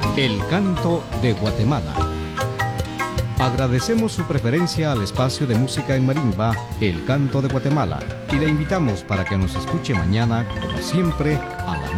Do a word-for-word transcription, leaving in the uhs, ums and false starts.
El canto de Guatemala. Agradecemos su preferencia al espacio de música en marimba, El Canto de Guatemala, y le invitamos para que nos escuche mañana, como siempre, a la